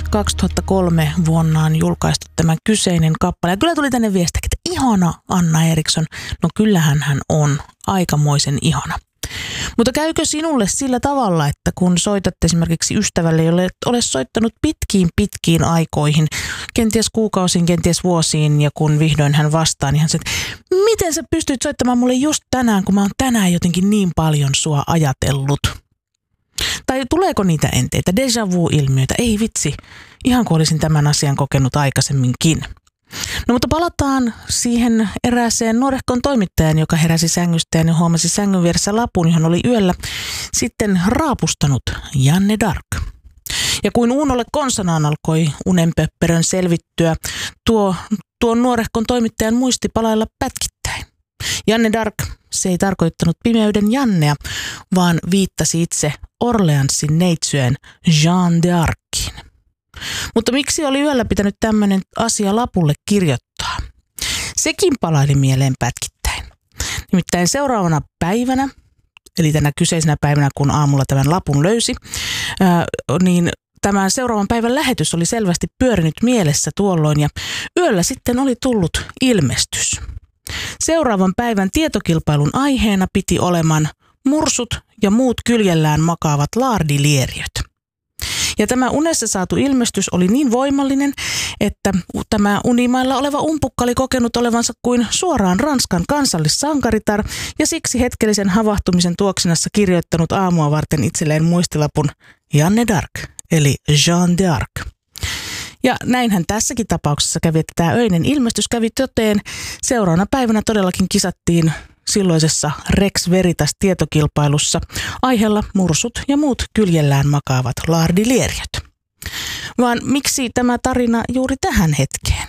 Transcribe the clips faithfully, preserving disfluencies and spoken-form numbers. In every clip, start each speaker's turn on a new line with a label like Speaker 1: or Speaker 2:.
Speaker 1: kaksituhattakolme vuonna on julkaistu tämä kyseinen kappale. Ja kyllä tuli tänne viestiä, että ihana Anna Eriksson. No kyllähän hän on aikamoisen ihana. Mutta käykö sinulle sillä tavalla, että kun soitat esimerkiksi ystävälle, jolle et ole soittanut pitkiin pitkiin aikoihin, kenties kuukausiin, kenties vuosiin, ja kun vihdoin hän vastaa, niin hän sanoo, että miten sä pystyt soittamaan mulle just tänään, kun mä oon tänään jotenkin niin paljon sua ajatellut? Tai tuleeko niitä enteitä, déjà vu-ilmiöitä? Ei vitsi, ihan kuin olisin tämän asian kokenut aikaisemminkin. No mutta palataan siihen erääseen nuorehkon toimittajan, joka heräsi sängystään ja huomasi sängyn vieressä lapun, johon oli yöllä sitten raapustanut Janne Dark. Ja kuin Uunolle konsanaan alkoi unenpöpperön selvittyä, tuo, tuo nuorehkon toimittajan muisti palailla pätkittäin. Janne Dark, se ei tarkoittanut pimeyden Jannea, vaan viittasi itse Orleansin neitsyeen Jeanne d'Arciin. Mutta miksi oli yöllä pitänyt tämmöinen asia lapulle kirjoittaa? Sekin palaili mieleen pätkittäin. Nimittäin seuraavana päivänä, eli tänä kyseisenä päivänä, kun aamulla tämän lapun löysi, ää, niin tämän seuraavan päivän lähetys oli selvästi pyörinyt mielessä tuolloin ja yöllä sitten oli tullut ilmestys. Seuraavan päivän tietokilpailun aiheena piti oleman mursut ja muut kyljellään makaavat laardilieriöt. Ja tämä unessa saatu ilmestys oli niin voimallinen, että tämä unimailla oleva umpukka oli kokenut olevansa kuin suoraan Ranskan kansallissankaritar ja siksi hetkellisen havahtumisen tuoksinassa kirjoittanut aamua varten itselleen muistilapun Janne Dark, eli Jeanne d'Arc. Ja näinhän tässäkin tapauksessa kävi, että tämä öinen ilmestys kävi toteen. Seuraavana päivänä todellakin kisattiin silloisessa Rex Veritas-tietokilpailussa aiheella mursut ja muut kyljellään makaavat laardilieriöt. Vaan miksi tämä tarina juuri tähän hetkeen?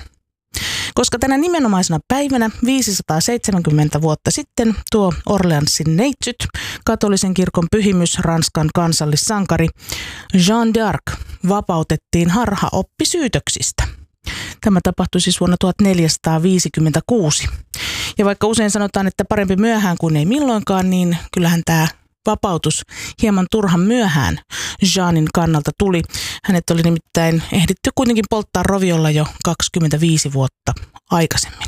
Speaker 1: Koska tänä nimenomaisena päivänä viisisataaseitsemänkymmentä vuotta sitten tuo Orleansin neitsyt, katolisen kirkon pyhimys, Ranskan kansallissankari Jeanne d'Arc vapautettiin harhaoppisyytöksistä. Tämä tapahtui siis vuonna tuhatneljäsataaviisikymmentäkuusi. Ja vaikka usein sanotaan, että parempi myöhään kuin ei milloinkaan, niin kyllähän tämä vapautus hieman turhan myöhään Jeannin kannalta tuli. Hänet oli nimittäin ehditty kuitenkin polttaa roviolla jo kaksikymmentäviisi vuotta aikaisemmin.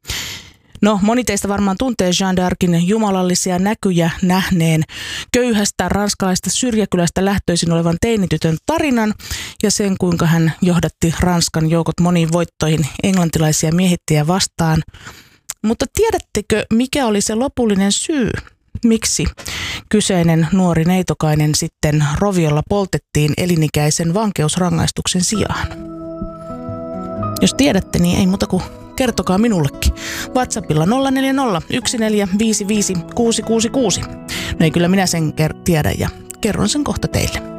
Speaker 1: No, moni teistä varmaan tuntee Jeanne d'Arcin jumalallisia näkyjä nähneen köyhästä ranskalaista syrjäkylästä lähtöisin olevan teinitytön tarinan ja sen, kuinka hän johdatti Ranskan joukot moniin voittoihin englantilaisia miehittäjiä vastaan. Mutta tiedättekö, mikä oli se lopullinen syy, miksi kyseinen nuori neitokainen sitten roviolla poltettiin elinikäisen vankeusrangaistuksen sijaan? Jos tiedätte, niin ei muuta kuin kertokaa minullekin. WhatsAppilla nolla neljä nolla yksi neljä viisi viisi kuusi kuusi kuusi. No ei kyllä minä sen ker- tiedä ja kerron sen kohta teille.